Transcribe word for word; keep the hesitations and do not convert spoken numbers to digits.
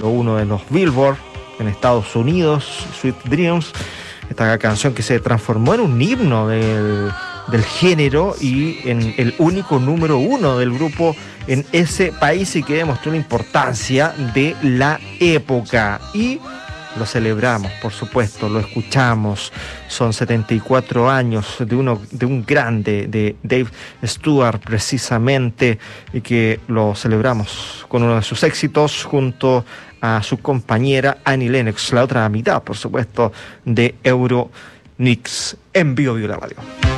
número uno de los Billboard en Estados Unidos, Sweet Dreams, esta canción que se transformó en un himno del, del género y en el único número uno del grupo en ese país, y que demostró la importancia de la época. Y lo celebramos, por supuesto, lo escuchamos. Son setenta y cuatro años de, uno, de un grande, de Dave Stewart, precisamente, y que lo celebramos con uno de sus éxitos junto a su compañera Annie Lennox, la otra mitad, por supuesto, de Euronix en Bio Bio la Radio.